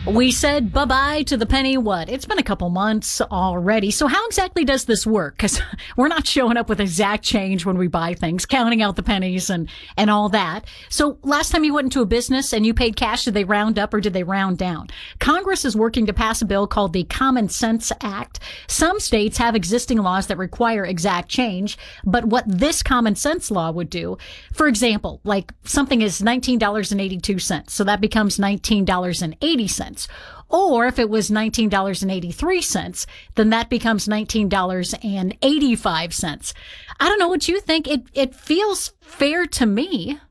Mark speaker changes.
Speaker 1: We said bye-bye to the penny, it's been a couple months already. So how exactly does this work? Because we're not showing up with exact change when we buy things, counting out the pennies and all that. So last time you went into a business and you paid cash, did they round up or did they round down? Congress is working to pass a bill called the Common Sense Act. Some states have existing laws that require exact change, but what this common sense law would do, for example, like something is $19.82, so that becomes $19.80. Or if it was $19.83, then that becomes $19.85. I don't know what you think. It feels fair to me.